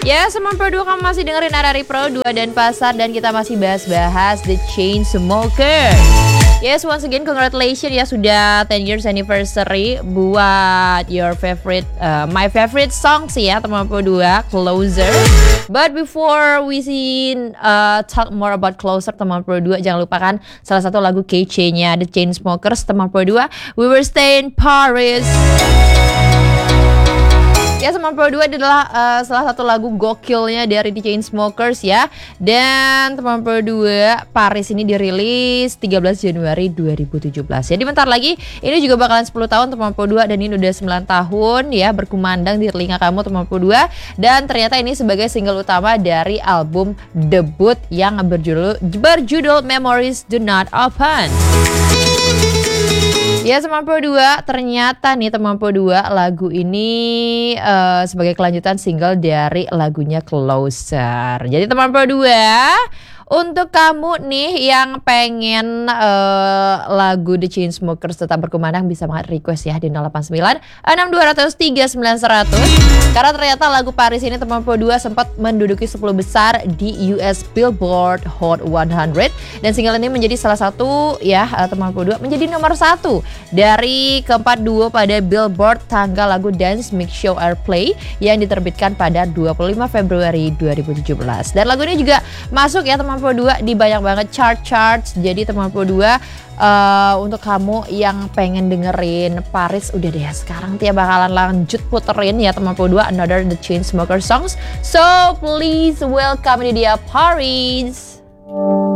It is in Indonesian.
Ya, Semen Pro 2 kamu masih dengerin RRI Pro 2 dan Pasar, dan kita masih bahas-bahas The Chainsmokers. Yes, once again congratulations ya, sudah 10 years anniversary buat your favorite, my favorite song sih ya, Teman Pro 2, Closer. But before we talk more about Closer, Teman Pro 2, jangan lupakan salah satu lagu kece-nya The Chainsmokers, Teman Pro 2, We Will Stay in Paris. Ya, Teman Pro 2 adalah salah satu lagu gokilnya dari The Chainsmokers ya. Dan Teman Pro 2 Paris ini dirilis 13 Januari 2017. Jadi bentar lagi ini juga bakalan 10 tahun Teman Pro 2, dan ini udah 9 tahun ya berkumandang di telinga kamu Teman Pro 2. Dan ternyata ini sebagai single utama dari album debut yang berjudul Memories Do Not Open. Ya, Teman Pro 2, ternyata nih Teman Pro 2 lagu ini sebagai kelanjutan single dari lagunya Closer. Jadi Teman Pro 2, untuk kamu nih yang pengen lagu The Chainsmokers tetap berkumandang, bisa banget request ya di 089 6200 3900. Karena ternyata lagu Paris ini Teman Pro 2 sempat menduduki 10 besar di US Billboard Hot 100, dan single ini menjadi salah satu ya Teman Pro 2 menjadi nomor 1 dari keempat duo pada Billboard tanggal lagu Dance Mix Show Airplay yang diterbitkan pada 25 Februari 2017. Dan lagu ini juga masuk ya Teman Pro 2 di banyak banget charts. Jadi Teman Pro 2, untuk kamu yang pengen dengerin Paris, udah deh sekarang Tia bakalan lanjut puterin ya Teman Pro 2 another The Chainsmokers songs. So please welcome ini dia Paris.